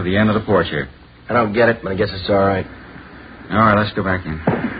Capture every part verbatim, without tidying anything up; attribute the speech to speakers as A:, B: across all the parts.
A: to the end of the porch here.
B: I don't get it, but I guess it's all right.
A: All right, let's go back in.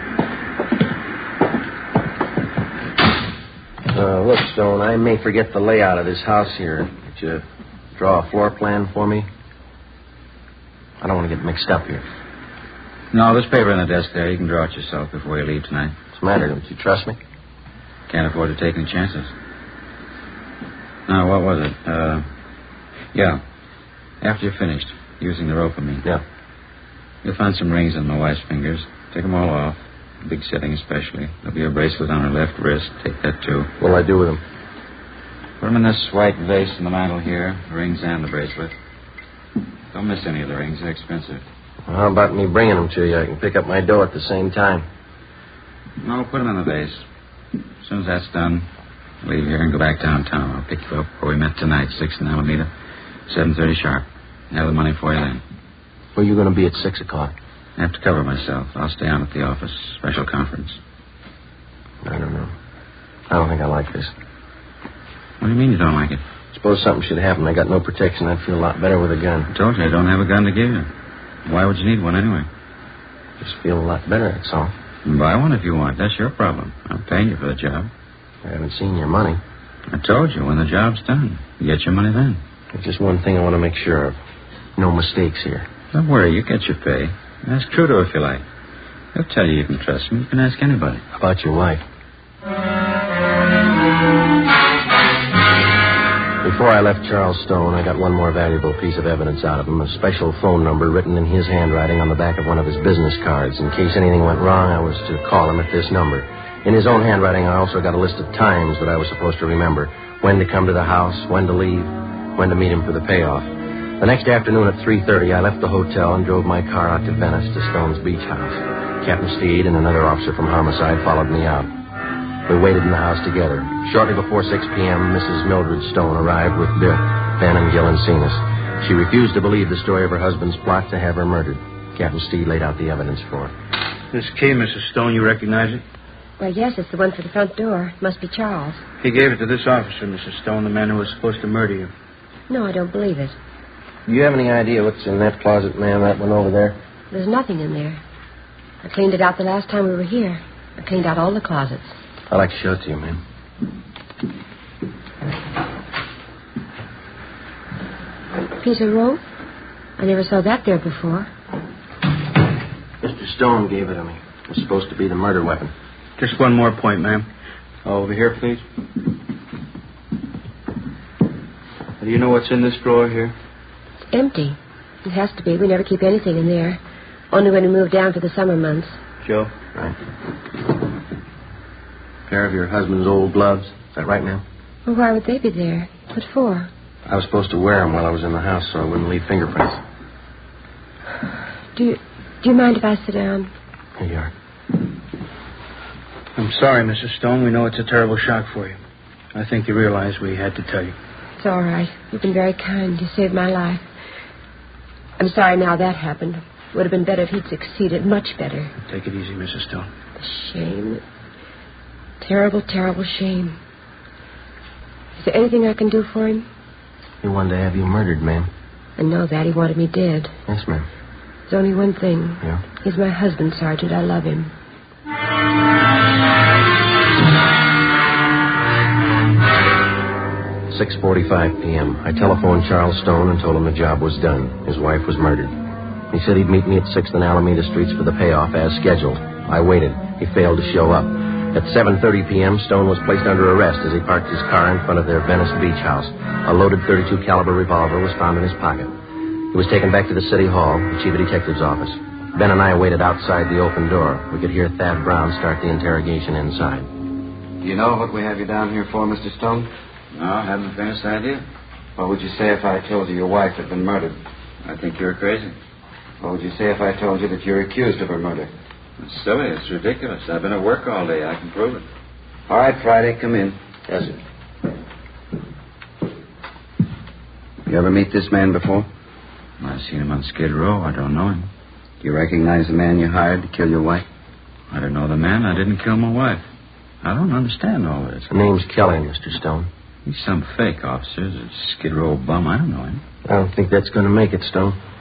B: Uh, look, Stone, I may forget the layout of this house here. Could you draw a floor plan for me? I don't want to get mixed up here.
A: No, there's paper on the desk there. You can draw it yourself before you leave tonight.
B: What's the matter? Don't you trust me?
A: Can't afford to take any chances. Now, what was it? Uh, yeah. After you're finished using the rope, I mean.
B: Yeah.
A: You'll find some rings on my wife's fingers. Take them all off. Big setting especially. There'll be a bracelet on her left wrist. Take that, too.
B: What'll I do with them?
A: Put them in this white vase in the mantel here. The rings and the bracelet. Don't miss any of the rings. They're expensive.
B: Well, how about me bringing them to you? I can pick up my dough at the same time.
A: No, put them in the vase. As soon as that's done, leave here and go back downtown. I'll pick you up where we met tonight, sixth and Alameda, seven thirty sharp. Have the money for you then.
B: Where are you going to be at six o'clock?
A: I have to cover myself. I'll stay on at the office. Special conference.
B: I don't know. I don't think I like this.
A: What do you mean you don't like it?
B: Suppose something should happen. I got no protection. I'd feel a lot better with a gun.
A: I told you I don't have a gun to give you. Why would you need one anyway?
B: Just feel a lot better, that's all.
A: Buy one if you want. That's your problem. I'm paying you for the job.
B: I haven't seen your money.
A: I told you, when the job's done, you get your money then.
B: There's just one thing I want to make sure of. No mistakes here.
A: Don't worry, you get your pay. Ask Trudeau if you like. He'll tell you you can trust him. You can ask anybody.
B: How about your wife? Before I left Charles Stone, I got one more valuable piece of evidence out of him, a special phone number written in his handwriting on the back of one of his business cards. In case anything went wrong, I was to call him at this number. In his own handwriting, I also got a list of times that I was supposed to remember. When to come to the house, when to leave, when to meet him for the payoff. The next afternoon at three thirty, I left the hotel and drove my car out to Venice to Stone's beach house. Captain Steed and another officer from Homicide followed me out. We waited in the house together. Shortly before six p.m., Missus Mildred Stone arrived with Biff, Ben, and Gil and seen us. She refused to believe the story of her husband's plot to have her murdered. Captain Steed laid out the evidence for her.
C: This key, Missus Stone, you recognize it?
D: Why, yes, it's the one for the front door. It must be Charles.
C: He gave it to this officer, Missus Stone, the man who was supposed to murder you.
D: No, I don't believe it.
B: Do you have any idea what's in that closet, ma'am, that one over there?
D: There's nothing in there. I cleaned it out the last time we were here. I cleaned out all the closets.
B: I'd like to show it to you, ma'am.
D: Piece of rope? I never saw that there before.
B: Mister Stone gave it to me. It was supposed to be the murder weapon.
C: Just one more point, ma'am. Over here, please. Do you know what's in this drawer here?
D: It's empty. It has to be. We never keep anything in there. Only when we move down for the summer months.
C: Joe?
B: Right. Pair of your husband's old gloves. Is that right, ma'am?
D: Well, why would they be there? What for?
B: I was supposed to wear them while I was in the house so I wouldn't leave fingerprints.
D: Do you, do you mind if I sit down?
B: Here you are.
C: I'm sorry, Missus Stone. We know it's a terrible shock for you. I think you realize we had to tell you.
D: It's all right. You've been very kind. You saved my life. I'm sorry now that happened. It would have been better if he'd succeeded. Much better.
C: Take it easy, Missus Stone.
D: The shame. Terrible, terrible shame. Is there anything I can do for him?
B: He wanted to have you murdered, ma'am.
D: I know that. He wanted me dead.
B: Yes, ma'am.
D: There's only one thing.
B: Yeah?
D: He's my husband, Sergeant. I love him.
B: six forty-five p.m. I telephoned Charles Stone and told him the job was done. His wife was murdered. He said he'd meet me at sixth and Alameda Streets for the payoff as scheduled. I waited. He failed to show up. At seven thirty p.m., Stone was placed under arrest as he parked his car in front of their Venice beach house. A loaded thirty-two caliber revolver was found in his pocket. He was taken back to the city hall, the chief of detective's office. Ben and I waited outside the open door. We could hear Thad Brown start the interrogation inside.
E: Do you know what we have you down here for, Mister Stone?
A: No, I haven't the faintest idea.
E: What would you say if I told you your wife had been murdered?
A: I think you're crazy.
E: What would you say if I told you that you're accused of her murder?
A: It's silly. It's ridiculous. I've been at work all day. I can prove it.
E: All right, Friday, come in.
B: Yes, sir.
E: You ever meet this man before?
A: I've seen him on Skid Row. I don't know him.
E: Do you recognize the man you hired to kill your wife?
A: I don't know the man. I didn't kill my wife. I don't understand all this.
B: The name's Kelly, Mister Stone.
A: He's some fake officer. A Skid Row bum. I don't know him.
B: I don't think that's going to make it, Stone.